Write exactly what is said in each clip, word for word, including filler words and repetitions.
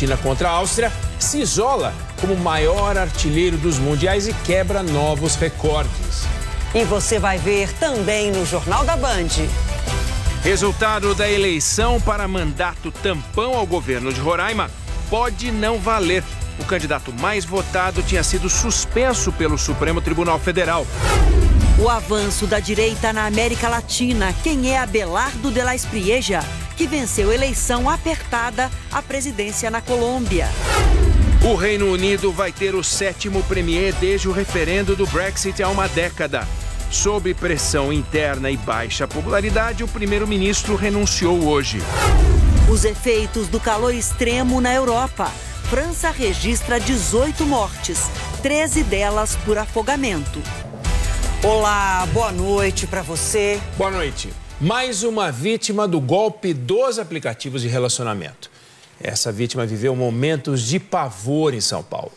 Argentina contra a Áustria, se isola como o maior artilheiro dos mundiais e quebra novos recordes. E você vai ver também no Jornal da Band. Resultado da eleição para mandato tampão ao governo de Roraima pode não valer. O candidato mais votado tinha sido suspenso pelo Supremo Tribunal Federal. O avanço da direita na América Latina. Quem é Abelardo de la Espriella, que venceu eleição apertada à presidência na Colômbia. O Reino Unido vai ter o sétimo premier desde o referendo do Brexit há uma década. Sob pressão interna e baixa popularidade, o primeiro-ministro renunciou hoje. Os efeitos do calor extremo na Europa. França registra dezoito mortes, treze delas por afogamento. Olá, boa noite para você. Boa noite. Mais uma vítima do golpe dos aplicativos de relacionamento. Essa vítima viveu momentos de pavor em São Paulo.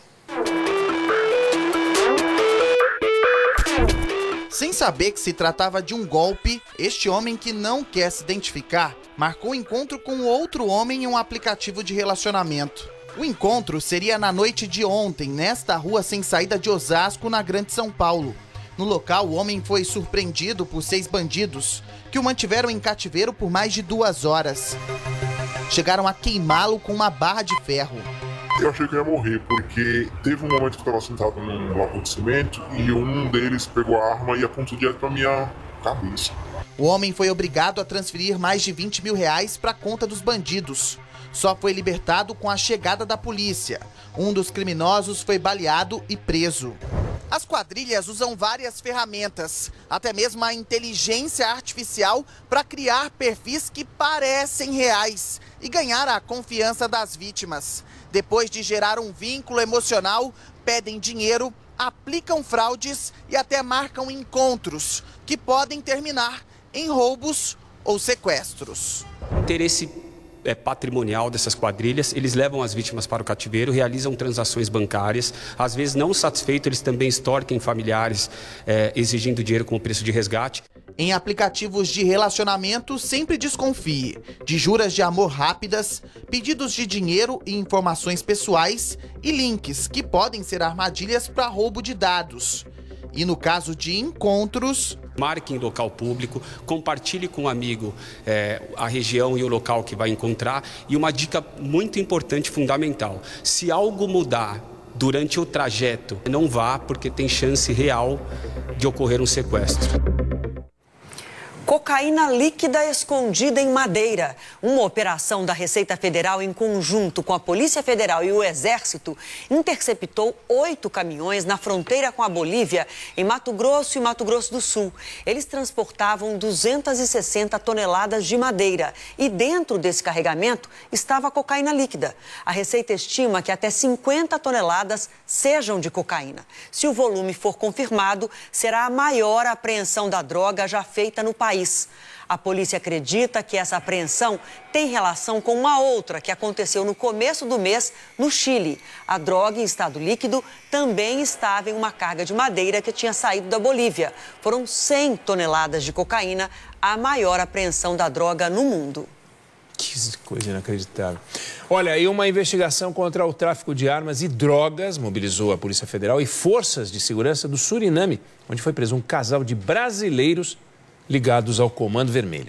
Sem saber que se tratava de um golpe, este homem que não quer se identificar marcou um encontro com outro homem em um aplicativo de relacionamento. O encontro seria na noite de ontem, nesta rua sem saída de Osasco, na Grande São Paulo. No local, o homem foi surpreendido por seis bandidos, que o mantiveram em cativeiro por mais de duas horas. Chegaram a queimá-lo com uma barra de ferro. Eu achei que eu ia morrer, porque teve um momento que eu estava sentado num bloco de cimento e um deles pegou a arma e apontou direto para minha cabeça. O homem foi obrigado a transferir mais de vinte mil reais para a conta dos bandidos. Só foi libertado com a chegada da polícia. Um dos criminosos foi baleado e preso. As quadrilhas usam várias ferramentas, até mesmo a inteligência artificial, para criar perfis que parecem reais e ganhar a confiança das vítimas. Depois de gerar um vínculo emocional, pedem dinheiro, aplicam fraudes e até marcam encontros que podem terminar em roubos ou sequestros. Interesse É, patrimonial dessas quadrilhas, eles levam as vítimas para o cativeiro, realizam transações bancárias, às vezes não satisfeitos, eles também extorquem familiares é, exigindo dinheiro como preço de resgate. Em aplicativos de relacionamento, sempre desconfie de juras de amor rápidas, pedidos de dinheiro e informações pessoais e links que podem ser armadilhas para roubo de dados. E no caso de encontros, marque em local público, compartilhe com um amigo é, a região e o local que vai encontrar. E uma dica muito importante, fundamental: se algo mudar durante o trajeto, não vá, porque tem chance real de ocorrer um sequestro. Cocaína líquida escondida em Madeira. Uma operação da Receita Federal em conjunto com a Polícia Federal e o Exército interceptou oito caminhões na fronteira com a Bolívia, em Mato Grosso e Mato Grosso do Sul. Eles transportavam duzentas e sessenta toneladas de madeira e dentro desse carregamento estava cocaína líquida. A Receita estima que até cinquenta toneladas sejam de cocaína. Se o volume for confirmado, será a maior apreensão da droga já feita no país. A polícia acredita que essa apreensão tem relação com uma outra que aconteceu no começo do mês no Chile. A droga em estado líquido também estava em uma carga de madeira que tinha saído da Bolívia. Foram cem toneladas de cocaína, a maior apreensão da droga no mundo. Que coisa inacreditável. Olha, e uma investigação contra o tráfico de armas e drogas mobilizou a Polícia Federal e forças de segurança do Suriname, onde foi preso um casal de brasileiros ligados ao Comando Vermelho.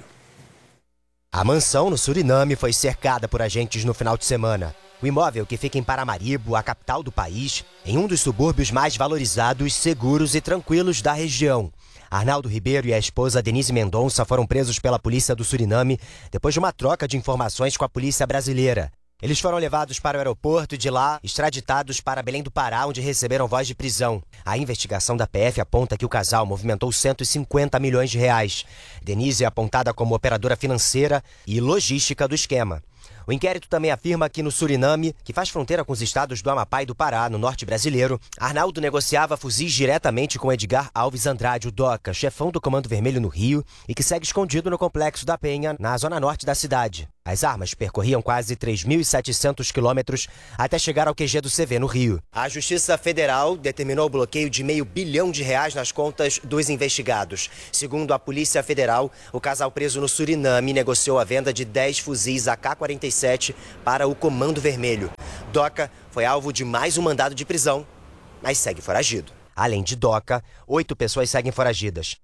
A mansão no Suriname foi cercada por agentes no final de semana. O imóvel, que fica em Paramaribo, a capital do país, em um dos subúrbios mais valorizados, seguros e tranquilos da região. Arnaldo Ribeiro e a esposa Denise Mendonça foram presos pela polícia do Suriname depois de uma troca de informações com a polícia brasileira. Eles foram levados para o aeroporto e de lá extraditados para Belém do Pará, onde receberam voz de prisão. A investigação da P F aponta que o casal movimentou cento e cinquenta milhões de reais. Denise é apontada como operadora financeira e logística do esquema. O inquérito também afirma que no Suriname, que faz fronteira com os estados do Amapá e do Pará, no norte brasileiro, Arnaldo negociava fuzis diretamente com Edgar Alves Andrade, o Doca, chefão do Comando Vermelho no Rio e que segue escondido no Complexo da Penha, na zona norte da cidade. As armas percorriam quase três mil e setecentos quilômetros até chegar ao Q G do C V no Rio. A Justiça Federal determinou o bloqueio de meio bilhão de reais nas contas dos investigados. Segundo a Polícia Federal, o casal preso no Suriname negociou a venda de dez fuzis A K quarenta e sete para o Comando Vermelho. Doca foi alvo de mais um mandado de prisão, mas segue foragido. Além de Doca, oito pessoas seguem foragidas.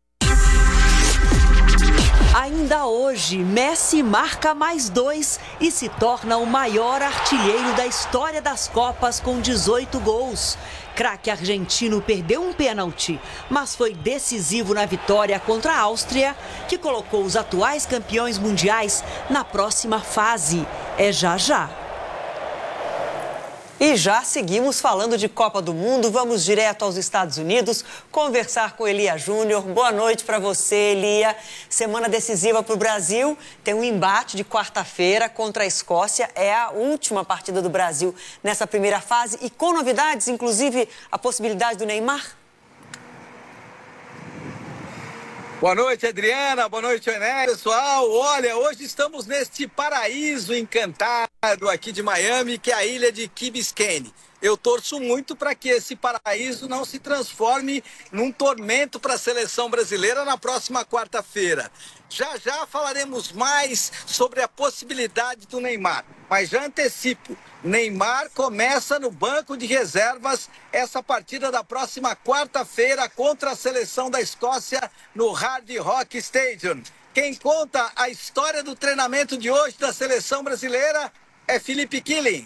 Ainda hoje, Messi marca mais dois e se torna o maior artilheiro da história das Copas com dezoito gols. Craque argentino perdeu um pênalti, mas foi decisivo na vitória contra a Áustria, que colocou os atuais campeões mundiais na próxima fase. É já já. E já seguimos falando de Copa do Mundo, vamos direto aos Estados Unidos conversar com Elia Júnior. Boa noite para você, Elia. Semana decisiva para o Brasil, tem um embate de quarta-feira contra a Escócia, é a última partida do Brasil nessa primeira fase e com novidades, inclusive a possibilidade do Neymar. Boa noite, Adriana. Boa noite, Ené. Pessoal, olha, hoje estamos neste paraíso encantado aqui de Miami, que é a ilha de Key Biscayne. Eu torço muito para que esse paraíso não se transforme num tormento para a seleção brasileira na próxima quarta-feira. Já já falaremos mais sobre a possibilidade do Neymar, mas já antecipo, Neymar começa no banco de reservas essa partida da próxima quarta-feira contra a seleção da Escócia no Hard Rock Stadium. Quem conta a história do treinamento de hoje da seleção brasileira é Felipe Killing.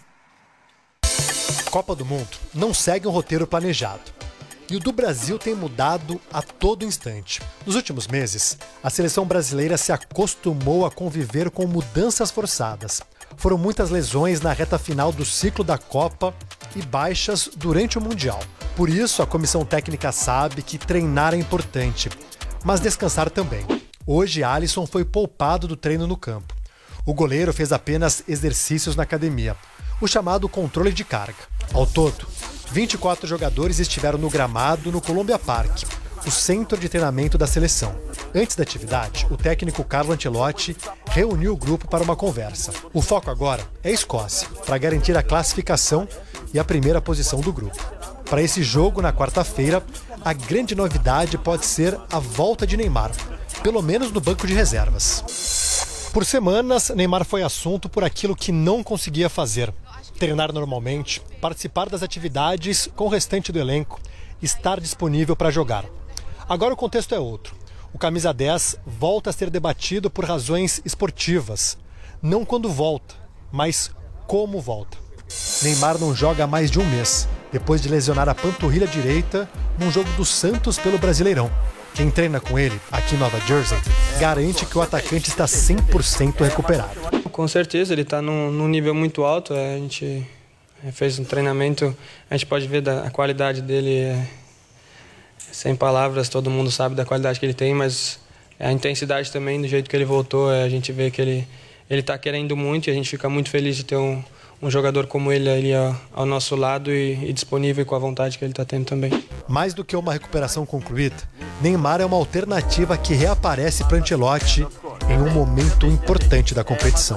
Copa do Mundo não segue um roteiro planejado. E o do Brasil tem mudado a todo instante. Nos últimos meses, a seleção brasileira se acostumou a conviver com mudanças forçadas. Foram muitas lesões na reta final do ciclo da Copa e baixas durante o Mundial. Por isso, a comissão técnica sabe que treinar é importante, mas descansar também. Hoje, Alisson foi poupado do treino no campo. O goleiro fez apenas exercícios na academia, o chamado controle de carga. Ao todo, vinte e quatro jogadores estiveram no gramado no Columbia Park, o centro de treinamento da seleção. Antes da atividade, o técnico Carlo Ancelotti reuniu o grupo para uma conversa. O foco agora é a Escócia, para garantir a classificação e a primeira posição do grupo. Para esse jogo, na quarta-feira, a grande novidade pode ser a volta de Neymar, pelo menos no banco de reservas. Por semanas, Neymar foi assunto por aquilo que não conseguia fazer: treinar normalmente, participar das atividades com o restante do elenco, estar disponível para jogar. Agora o contexto é outro. O camisa dez volta a ser debatido por razões esportivas. Não quando volta, mas como volta. Neymar não joga há mais de um mês, depois de lesionar a panturrilha direita num jogo do Santos pelo Brasileirão. Quem treina com ele, aqui em Nova Jersey, garante que o atacante está cem por cento recuperado. Com certeza, ele está num, num nível muito alto. A gente fez um treinamento, a gente pode ver da, a qualidade dele, é, sem palavras, todo mundo sabe da qualidade que ele tem, mas a intensidade também, do jeito que ele voltou, é, a gente vê que ele ele está querendo muito e a gente fica muito feliz de ter um, um jogador como ele ali ao, ao nosso lado e, e disponível com a vontade que ele está tendo também. Mais do que uma recuperação concluída, Neymar é uma alternativa que reaparece para Ancelotti em um momento importante da competição.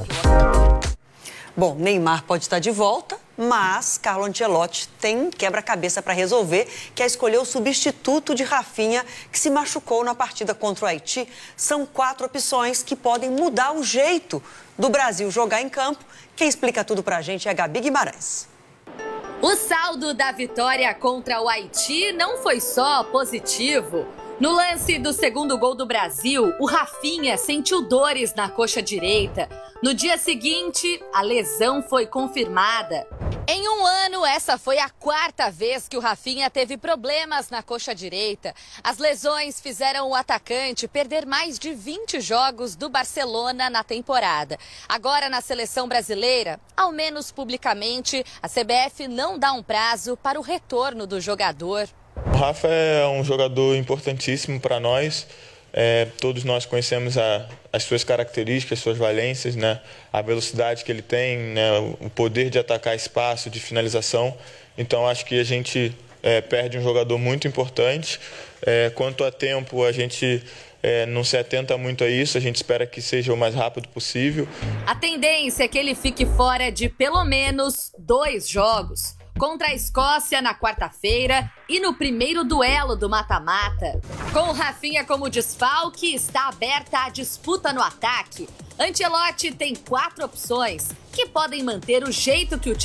Bom, Neymar pode estar de volta, mas Carlo Ancelotti tem quebra-cabeça para resolver, que é escolher o substituto de Rafinha, que se machucou na partida contra o Haiti. São quatro opções que podem mudar o jeito do Brasil jogar em campo. Quem explica tudo para a gente é a Gabi Guimarães. O saldo da vitória contra o Haiti não foi só positivo. No lance do segundo gol do Brasil, o Rafinha sentiu dores na coxa direita. No dia seguinte, a lesão foi confirmada. Em um ano, essa foi a quarta vez que o Rafinha teve problemas na coxa direita. As lesões fizeram o atacante perder mais de vinte jogos do Barcelona na temporada. Agora, na seleção brasileira, ao menos publicamente, a C B F não dá um prazo para o retorno do jogador. O Rafa é um jogador importantíssimo para nós. É, todos nós conhecemos a, as suas características, suas valências, né? A velocidade que ele tem, né? O poder de atacar espaço, de finalização. Então, acho que a gente é, perde um jogador muito importante. É, quanto a tempo, a gente é, não se atenta muito a isso. A gente espera que seja o mais rápido possível. A tendência é que ele fique fora de pelo menos dois jogos. Contra a Escócia na quarta-feira e no primeiro duelo do mata-mata. Com o Rafinha como desfalque, está aberta a disputa no ataque. Ancelotti tem quatro opções que podem manter o jeito que o time